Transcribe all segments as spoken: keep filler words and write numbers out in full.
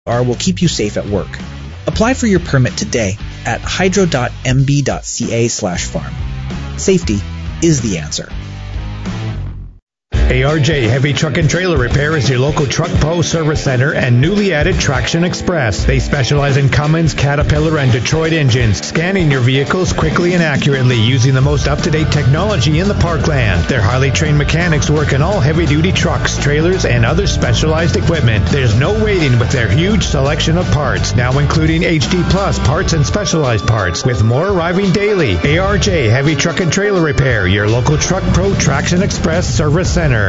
R will keep you safe at work. Apply for your permit today at hydro.mb.ca slash farm. Safety is the answer. A R J Heavy Truck and Trailer Repair is your local Truck Pro service center and newly added Traction Express. They specialize in Cummins, Caterpillar, and Detroit engines, scanning your vehicles quickly and accurately using the most up-to-date technology in the parkland. Their highly trained mechanics work in all heavy-duty trucks, trailers, and other specialized equipment. There's no waiting with their huge selection of parts, now including H D Plus parts and specialized parts, with more arriving daily. A R J Heavy Truck and Trailer Repair, your local Truck Pro Traction Express service center.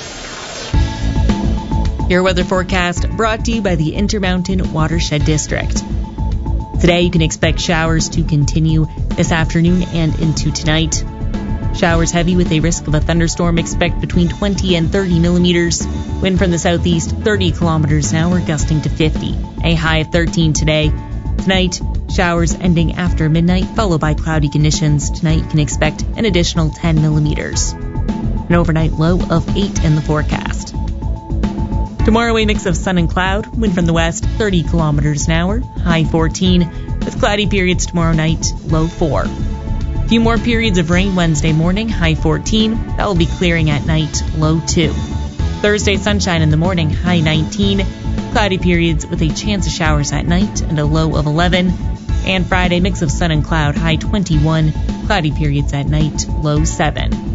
Your weather forecast brought to you by the Intermountain Watershed District. Today you can expect showers to continue this afternoon and into tonight. Showers heavy with a risk of a thunderstorm. Expect between twenty and thirty millimeters. Wind from the southeast thirty kilometers an hour, gusting to fifty. A high of thirteen today. Tonight, showers ending after midnight, followed by cloudy conditions. Tonight you can expect an additional ten millimeters. An overnight low of eight in the forecast. Tomorrow, a mix of sun and cloud. Wind from the west, thirty kilometers an hour. High fourteen, with cloudy periods tomorrow night, low four. A few more periods of rain Wednesday morning, high fourteen. That will be clearing at night, low two. Thursday, sunshine in the morning, high nineteen. Cloudy periods with a chance of showers at night and a low of eleven. And Friday, mix of sun and cloud, high twenty-one. Cloudy periods at night, low seven.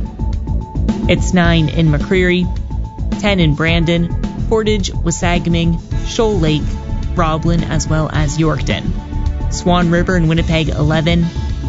It's nine in McCreary, ten in Brandon, Portage, Wasagaming, Shoal Lake, Roblin, as well as Yorkton. Swan River and Winnipeg, eleven,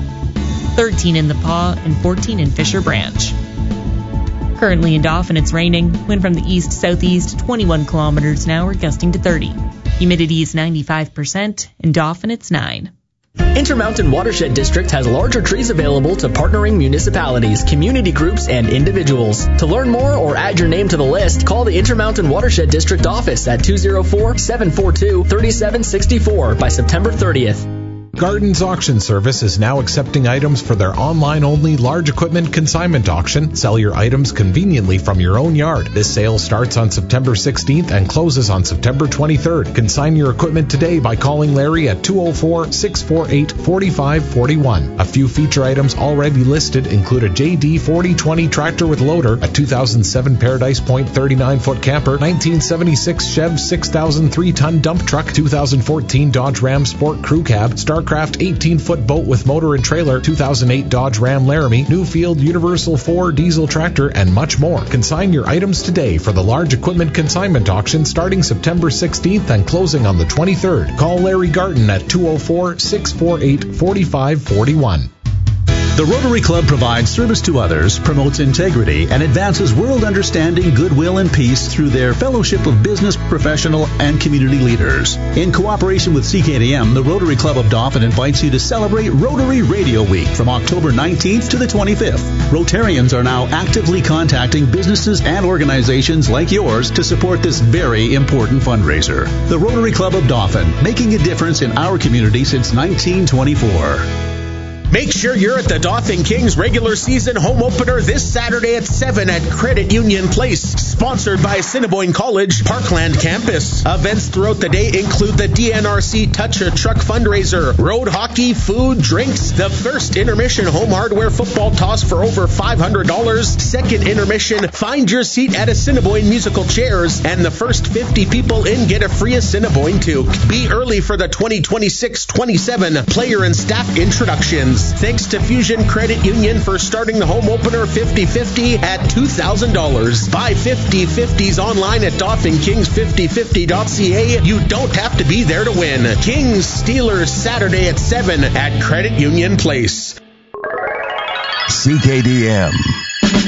thirteen in the Paw, and fourteen in Fisher Branch. Currently in Dauphin, it's raining. Wind from the east-southeast, twenty-one kilometers an hour, gusting to thirty. Humidity is ninety-five percent. In Dauphin, it's nine. Intermountain Watershed District has larger trees available to partnering municipalities, community groups, and individuals. To learn more or add your name to the list, call the Intermountain Watershed District office at two oh four, seven four two, three seven six four by September thirtieth. Garden's Auction Service is now accepting items for their online-only large equipment consignment auction. Sell your items conveniently from your own yard. This sale starts on September sixteenth and closes on September twenty-third. Consign your equipment today by calling Larry at two oh four, six four eight, four five four one. A few feature items already listed include a J D forty twenty tractor with loader, a two thousand seven Paradise Point thirty-nine foot camper, nineteen seventy-six Chev six thousand three ton dump truck, two thousand fourteen Dodge Ram Sport Crew Cab, Starcraft eighteen foot boat with motor and trailer, two thousand eight Dodge Ram Laramie, Newfield Universal four diesel tractor, and much more. Consign your items today for the large equipment consignment auction starting September sixteenth and closing on the twenty-third. Call Larry Garten at two oh four, six four eight, four five four one. The Rotary Club provides service to others, promotes integrity, and advances world understanding, goodwill, and peace through their fellowship of business, professional, and community leaders. In cooperation with C K D M, the Rotary Club of Dauphin invites you to celebrate Rotary Radio Week from October nineteenth to the twenty-fifth. Rotarians are now actively contacting businesses and organizations like yours to support this very important fundraiser. The Rotary Club of Dauphin, making a difference in our community since nineteen twenty-four. Make sure you're at the Dauphin Kings regular season home opener this Saturday at seven at Credit Union Place, sponsored by Assiniboine College Parkland Campus. Events throughout the day include the D N R C Touch a Truck fundraiser, road hockey, food, drinks, the first intermission home hardware football toss for over five hundred dollars, second intermission, find your seat at Assiniboine musical chairs, and the first fifty people in get a free Assiniboine toque. Be early for the twenty twenty-six twenty-seven player and staff introductions. Thanks to Fusion Credit Union for starting the home opener fifty fifty at two thousand dollars. Buy fifty fifties online at Dauphin Kings fifty fifty dot c a. You don't have to be there to win. Kings Steelers Saturday at seven at Credit Union Place. C K D M.